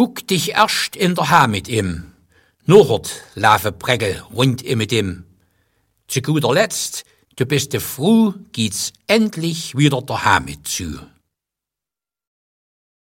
Guck dich erst in der Ha mit ihm, nachhort laufe Prägel rund mit ihm. Zu guter Letzt, du bist froh, geht's endlich wieder der Ha mit zu.